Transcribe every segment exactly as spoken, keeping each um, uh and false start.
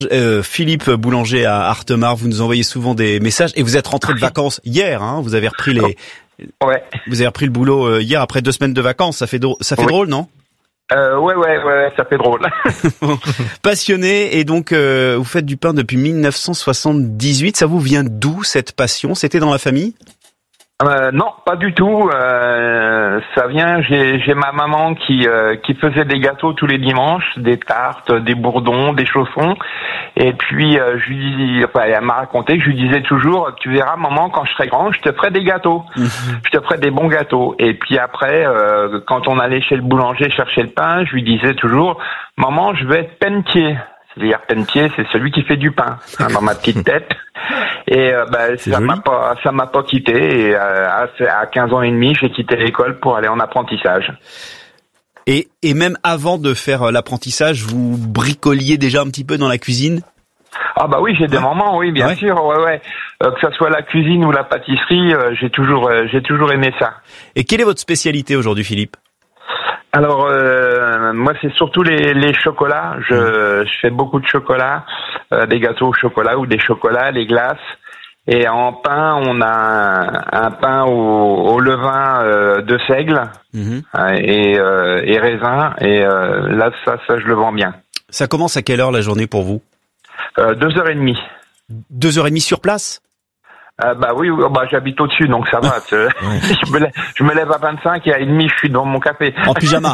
Euh, Philippe Boulanger à Artemare, vous nous envoyez souvent des messages et vous êtes rentré de vacances hier, hein, vous avez repris les, ouais. vous avez repris le boulot euh, hier après deux semaines de vacances, ça fait, drôle, ça fait oui. drôle, non? Euh, ouais, ouais, ouais, ça fait drôle. Passionné, et donc euh, vous faites du pain depuis mille neuf cent soixante-dix-huit, ça vous vient d'où cette passion? C'était dans la famille? Euh, non, pas du tout. Euh, ça vient. J'ai, j'ai ma maman qui euh, qui faisait des gâteaux tous les dimanches, des tartes, des bourdons, des chaussons. Et puis euh, je lui dis, enfin, elle m'a raconté que je lui disais toujours, tu verras, maman, quand je serai grand, je te ferai des gâteaux. Mmh. Je te ferai des bons gâteaux. Et puis après, euh, quand on allait chez le boulanger chercher le pain, je lui disais toujours, maman, je vais être pennetier. C'est-à-dire pennetier, c'est celui qui fait du pain, hein, dans ma petite tête. Et euh, bah, ça joli. m'a pas, ça m'a pas quitté. Et euh, à quinze ans et demi, j'ai quitté l'école pour aller en apprentissage. Et, et même avant de faire l'apprentissage, vous bricoliez déjà un petit peu dans la cuisine? Ah bah oui, j'ai des ouais. moments, oui, bien ouais. sûr, ouais, ouais. Euh, que ça soit la cuisine ou la pâtisserie, euh, j'ai toujours, euh, j'ai toujours aimé ça. Et quelle est votre spécialité aujourd'hui, Philippe? Alors euh, moi c'est surtout les, les chocolats. Je, mmh. je fais beaucoup de chocolat, euh, des gâteaux au chocolat ou des chocolats, les glaces. Et en pain, on a un, un pain au, au levain euh, de seigle mmh. et, euh, et raisin. Et euh, là ça, ça je le vends bien. Ça commence à quelle heure la journée pour vous? euh, Deux heures et demie. Deux heures et demie sur place? Euh, bah oui, bah j'habite au-dessus, donc ça va. ouais. je, me lève, je me lève à vingt-cinq et à demi, je suis dans mon café. En pyjama.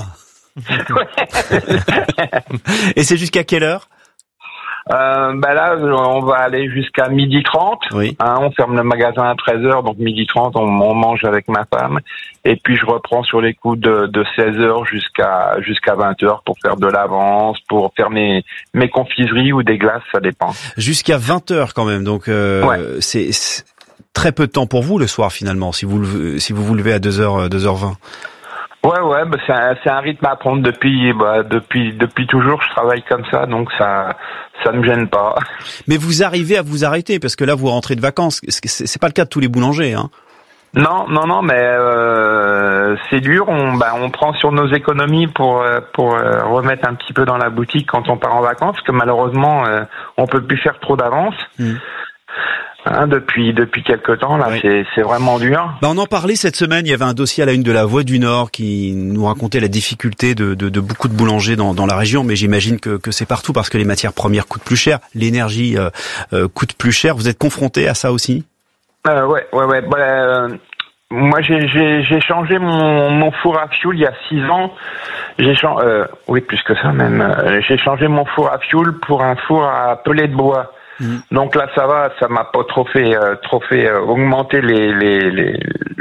Et c'est jusqu'à quelle heure? euh, Bah là, on va aller jusqu'à midi trente. Oui. Hein, on ferme le magasin à treize heures, donc midi trente, on, on mange avec ma femme. Et puis je reprends sur les coups de, de seize heures jusqu'à jusqu'à vingt heures pour faire de l'avance, pour faire mes, mes confiseries ou des glaces, ça dépend. Jusqu'à vingt heures quand même, donc euh, ouais. c'est... c'est... très peu de temps pour vous le soir finalement, si vous si vous vous levez à deux heures, deux heures vingt. Ouais, ouais, bah c'est un, c'est un rythme à prendre depuis, bah, depuis, depuis toujours. Je travaille comme ça, donc ça, ça ne me gêne pas. Mais vous arrivez à vous arrêter parce que là vous rentrez de vacances. C'est, c'est pas le cas de tous les boulangers, hein. Non, non, non, mais euh, c'est dur. On, bah, on prend sur nos économies pour pour euh, remettre un petit peu dans la boutique quand on part en vacances, parce que malheureusement, euh, on peut plus faire trop d'avance. Mmh. Hein, depuis depuis quelque temps là, oui. c'est c'est vraiment dur. Bah on en parlait cette semaine. Il y avait un dossier à la une de La Voix du Nord qui nous racontait la difficulté de de, de beaucoup de boulangers dans dans la région. Mais j'imagine que que c'est partout parce que les matières premières coûtent plus cher, l'énergie euh, euh, coûte plus cher. Vous êtes confronté à ça aussi? euh, Ouais, ouais, ouais. Bah, euh, moi j'ai j'ai j'ai changé mon mon four à fioul il y a six ans. J'ai changé, euh, oui plus que ça même. Euh, j'ai changé mon four à fioul pour un four à pellet de bois. Mmh. Donc là ça va, ça m'a pas trop fait euh, trop fait euh, augmenter les les les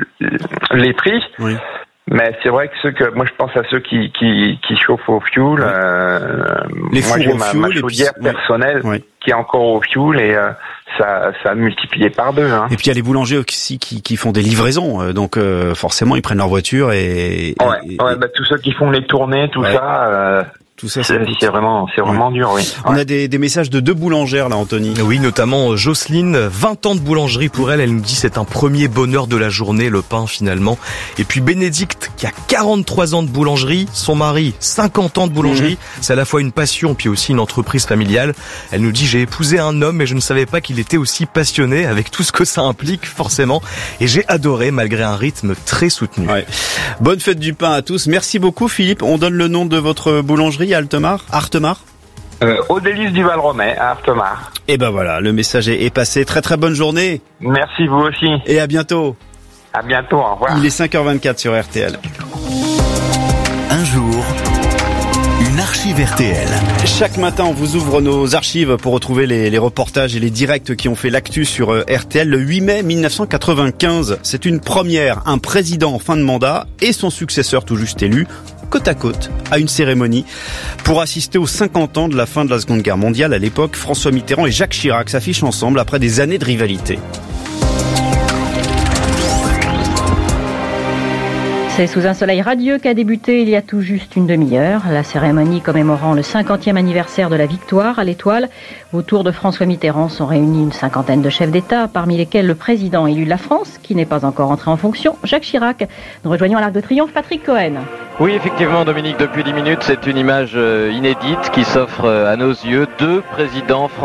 les prix. Oui. Mais c'est vrai que ceux que moi je pense à ceux qui qui qui chauffent au fioul. Oui. Euh, les moi j'ai ma, fioul, ma chaudière puis, personnelle oui. qui est encore au fioul et euh, ça ça a multiplié par deux. Hein. Et puis il y a les boulangers aussi qui qui font des livraisons, euh, donc euh, forcément ils prennent leur voiture et. Ouais, et, ouais et... Bah, tous ceux qui font les tournées, tout ouais. ça. Euh, Tout ça, c'est, c'est vraiment, c'est vraiment ouais. dur, oui. On ouais. a des, des messages de deux boulangères, là, Anthony. Oui, notamment Jocelyne, vingt ans de boulangerie pour elle. Elle nous dit c'est un premier bonheur de la journée, le pain, finalement. Et puis Bénédicte, qui a quarante-trois ans de boulangerie. Son mari, cinquante ans de boulangerie. Mmh. C'est à la fois une passion, puis aussi une entreprise familiale. Elle nous dit j'ai épousé un homme, mais je ne savais pas qu'il était aussi passionné, avec tout ce que ça implique, forcément. Et j'ai adoré, malgré un rythme très soutenu. Ouais. Bonne fête du pain à tous. Merci beaucoup, Philippe. On donne le nom de votre boulangerie à Artemare, Artemare euh, Aux Délices du Val-Romay, à Artemare. Et ben voilà, le message est passé. Très très bonne journée. Merci, vous aussi. Et à bientôt. À bientôt, au revoir. Il est cinq heures vingt-quatre sur R T L. Un jour, une archive R T L. Chaque matin, on vous ouvre nos archives pour retrouver les, les reportages et les directs qui ont fait l'actu sur R T L. Le huit mai mille neuf cent quatre-vingt-quinze, c'est une première. Un président en fin de mandat et son successeur tout juste élu, côte à côte, à une cérémonie pour assister aux cinquante ans de la fin de la Seconde Guerre mondiale. À l'époque, François Mitterrand et Jacques Chirac s'affichent ensemble après des années de rivalité. C'est sous un soleil radieux qu'a débuté il y a tout juste une demi-heure la cérémonie commémorant le cinquantième anniversaire de la victoire à l'Étoile. Autour de François Mitterrand sont réunis une cinquantaine de chefs d'État, parmi lesquels le président élu de la France, qui n'est pas encore entré en fonction, Jacques Chirac. Nous rejoignons à l'Arc de Triomphe Patrick Cohen. Oui, effectivement, Dominique, depuis dix minutes, c'est une image inédite qui s'offre à nos yeux. Deux présidents français